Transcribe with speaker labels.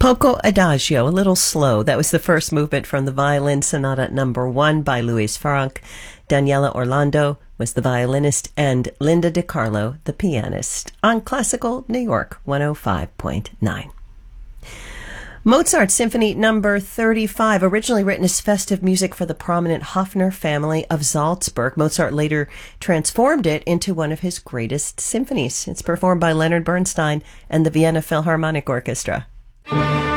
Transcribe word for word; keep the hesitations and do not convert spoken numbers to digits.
Speaker 1: Poco Adagio, a little slow. That was the first movement from the Violin Sonata Number One by Louis Farrenc. Daniela Orlando was the violinist, and Linda DiCarlo, the pianist, on Classical New York one oh five point nine. Mozart Symphony Number thirty-five, originally written as festive music for the prominent Hofner family of Salzburg. Mozart later transformed it into one of his greatest symphonies. It's performed by Leonard Bernstein and the Vienna Philharmonic Orchestra.